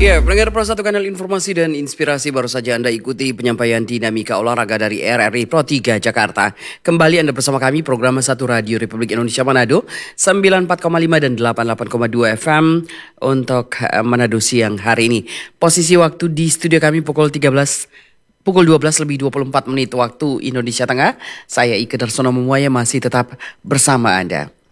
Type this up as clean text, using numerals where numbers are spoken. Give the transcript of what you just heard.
Ya, pendengar Pro 1 Kanal Informasi dan Inspirasi, baru saja Anda ikuti penyampaian dinamika olahraga dari RRI Pro 3 Jakarta. Kembali Anda bersama kami, program 1 Radio Republik Indonesia Manado, 94,5 dan 88,2 FM untuk Manado siang hari ini. Posisi waktu di studio kami pukul 12 lebih 24 menit waktu Indonesia Tengah. Saya Ike Darsono Memuaya masih tetap bersama Anda.